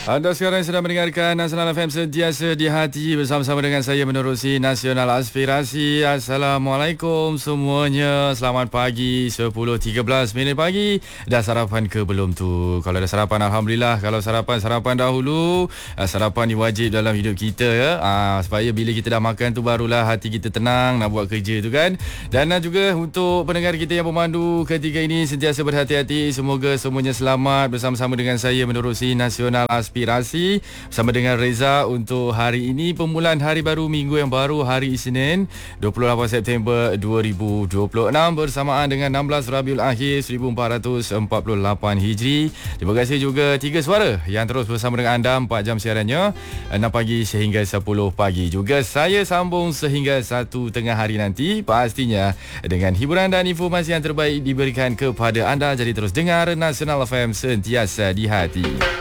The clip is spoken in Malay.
Anda sekarang sedang mendengarkan Nasional FM Sentiasa di Hati bersama-sama dengan saya menerusi Nasional Aspirasi. Assalamualaikum semuanya. Selamat pagi 10.13 minit pagi. Dah sarapan ke belum tu? Kalau dah sarapan, Alhamdulillah. Kalau sarapan dahulu. Sarapan ni wajib dalam hidup kita ya. Supaya bila kita dah makan tu barulah hati kita tenang nak buat kerja tu kan. Dan juga untuk pendengar kita yang pemandu ketika ini sentiasa berhati-hati. Semoga semuanya selamat bersama-sama dengan saya menerusi Nasional Aspirasi bersama dengan Reza untuk hari ini permulaan hari baru minggu yang baru hari Isnin 28 September 2026 bersamaan dengan 16 Rabiul Akhir 1448 Hijri. Terima kasih juga Tiga Suara yang terus bersama dengan anda 4 jam siarannya 6 pagi sehingga 10 pagi. Juga saya sambung sehingga 1 tengah hari nanti pastinya dengan hiburan dan informasi yang terbaik diberikan kepada anda. Jadi terus dengar Nasional FM sentiasa di hati.